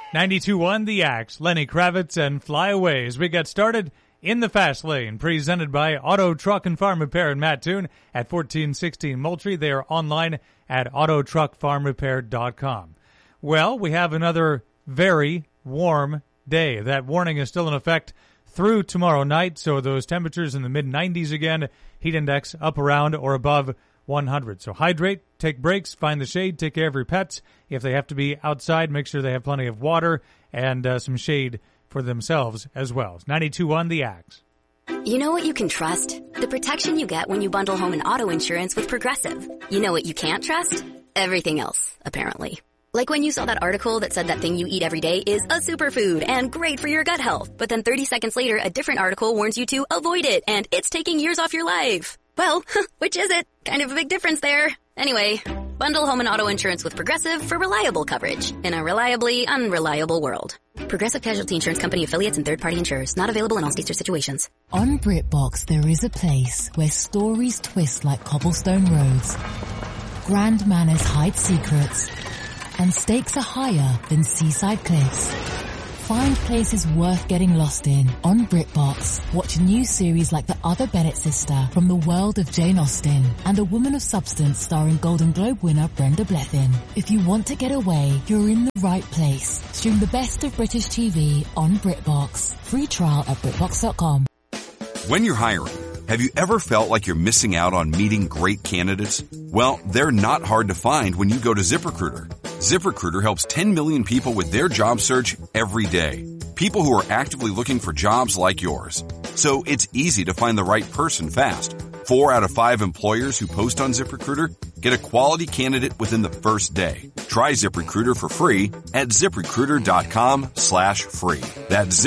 92.1 The Axe, Lenny Kravitz and Fly Away as we get started in the Fast Lane, presented by Auto Truck and Farm Repair in Mattoon at 1416 Moultrie. They are online at autotruckfarmrepair.com. Well, we have another very warm day. That warning is still in effect through tomorrow night, so those temperatures in the mid-90s again, heat index up around or above 100. So hydrate, take breaks, find the shade, take care of your pets. If they have to be outside, make sure they have plenty of water and some shade for themselves as well. 92.1 The Axe. You know what you can trust? The protection you get when you bundle home and auto insurance with Progressive. You know what you can't trust? Everything else, apparently. Like when you saw that article that said that thing you eat every day is a superfood and great for your gut health. But then 30 seconds later, a different article warns you to avoid it and it's taking years off your life. Well, which is it? Kind of a big difference there. Anyway, bundle home and auto insurance with Progressive for reliable coverage in a reliably unreliable world. Progressive Casualty Insurance Company affiliates and third-party insurers. Not available in all states or situations. On BritBox, there is a place where stories twist like cobblestone roads. Grand manners hide secrets. And stakes are higher than seaside cliffs. Find places worth getting lost in on BritBox. Watch a new series like The Other Bennett Sister from the world of Jane Austen and A Woman of Substance starring Golden Globe winner Brenda Blethyn. If you want to get away, you're in the right place. Stream the best of British TV on BritBox. Free trial at BritBox.com. When you're hiring, have you ever felt like you're missing out on meeting great candidates? Well, they're not hard to find when you go to ZipRecruiter. ZipRecruiter helps 10 million people with their job search every day. People who are actively looking for jobs like yours. So it's easy to find the right person fast. 4 out of 5 employers who post on ZipRecruiter get a quality candidate within the first day. Try ZipRecruiter for free at ZipRecruiter.com/free. That's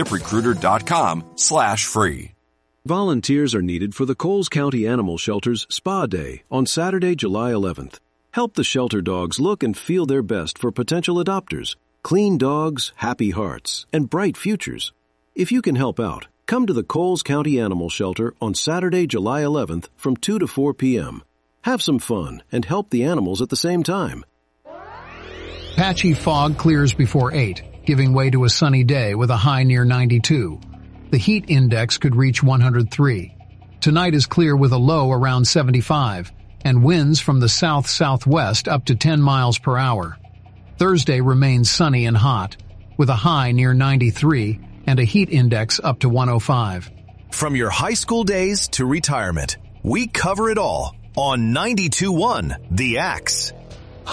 ZipRecruiter.com/free. Volunteers are needed for the Coles County Animal Shelter's Spa Day on Saturday, July 11th. Help the shelter dogs look and feel their best for potential adopters. Clean dogs, happy hearts, and bright futures. If you can help out, come to the Coles County Animal Shelter on Saturday, July 11th from 2 to 4 p.m. Have some fun and help the animals at the same time. Patchy fog clears before 8, giving way to a sunny day with a high near 92. The heat index could reach 103. Tonight is clear with a low around 75, and winds from the south-southwest up to 10 miles per hour. Thursday remains sunny and hot, with a high near 93 and a heat index up to 105. From your high school days to retirement, we cover it all on 92.1 The Axe.